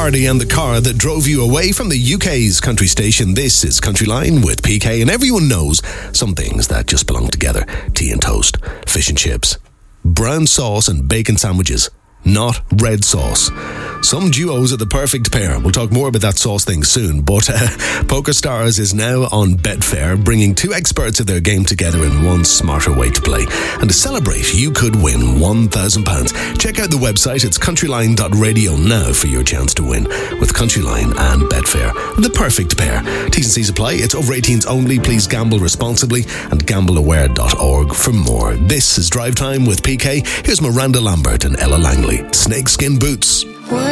party and the car that drove you away from the UK's country station. This is Country Line with PK, and everyone knows some things that just belong together. Tea and toast, fish and chips, brown sauce and bacon sandwiches, not red sauce. Some duos are the perfect pair. We'll talk more about that sauce thing soon, but PokerStars is now on Betfair, bringing two experts of their game together in one smarter way to play. And to celebrate, you could win £1,000. Check out the website, it's countryline.radio now for your chance to win with Countryline and Betfair. The perfect pair. T's and C's apply. It's over 18s only. Please gamble responsibly and gambleaware.org for more. This is Drive Time with PK. Here's Miranda Lambert and Ella Langley. Snakeskin Boots.